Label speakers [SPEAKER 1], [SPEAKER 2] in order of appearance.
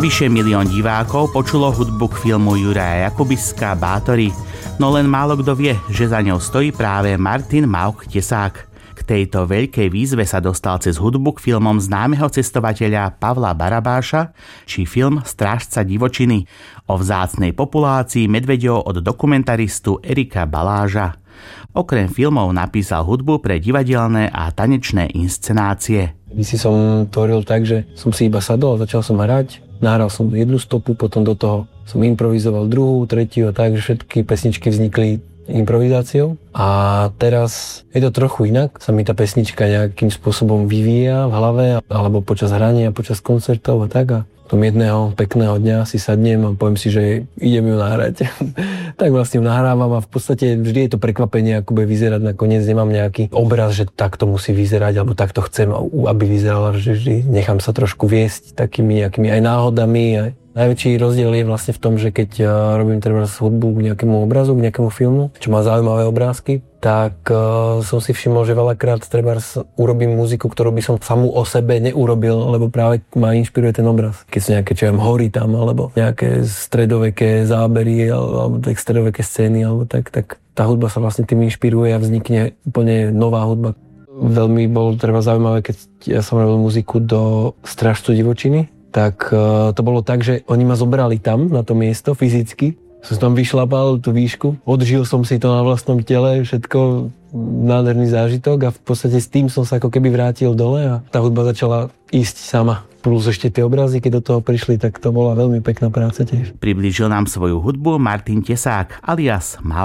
[SPEAKER 1] Vyše 1 000 000 divákov počulo hudbu k filmu Juraja Jakubiska Bátori, no len málo kto vie, že za ňou stojí práve Martin Mauch Tesák. K tejto veľkej výzve sa dostal cez hudbu k filmom známeho cestovateľa Pavla Barabáša či film Strážca divočiny o vzácnej populácii medveďov od dokumentaristu Erika Baláža. Okrem filmov napísal hudbu pre divadelné a tanečné inscenácie.
[SPEAKER 2] Kdysi som tvoril tak, že som si iba sadol a začal som hrať. Nahral som jednu stopu, potom do toho som improvizoval druhú, tretiu a tak, že všetky pesničky vznikli improvizáciou. A teraz je to trochu inak. Sa mi tá pesnička nejakým spôsobom vyvíja v hlave, alebo počas hrania, počas koncertov a tak. A tom jedného pekného dňa si sadnem a poviem si, že idem ju nahrať. Tak vlastne ju nahrávam a v podstate vždy je to prekvapenie, ako bude vyzerať nakoniec. Nemám nejaký obraz, že takto musí vyzerať, alebo takto chcem, aby vyzerala. Vždy nechám sa trošku viesť takými nejakými aj náhodami. Najväčší rozdiel je vlastne v tom, že keď robím trebárs hudbu k nejakému obrazu, k nejakému filmu, čo má zaujímavé obrázky, tak som si všimol, že veľakrát trebárs urobím muziku, ktorú by som samú o sebe neurobil, lebo práve ma inšpiruje ten obraz. Keď sú nejaké, čo hory tam, alebo nejaké stredoveké zábery, alebo tak stredoveké scény, alebo tak tá hudba sa vlastne tým inšpiruje a vznikne úplne nová hudba. Veľmi bolo treba zaujímavé, keď ja som robil muziku do Strážcu divočiny, tak to bolo tak, že oni ma zobrali tam, na to miesto, fyzicky. Som tam vyšlapal tú výšku, odžil som si to na vlastnom tele, všetko nádherný zážitok a v podstate s tým som sa ako keby vrátil dole a tá hudba začala ísť sama. Plus ešte tie obrazy, keď do toho prišli, tak to bola veľmi pekná práca tiež.
[SPEAKER 1] Priblížil nám svoju hudbu Martin Tesák alias Mauch.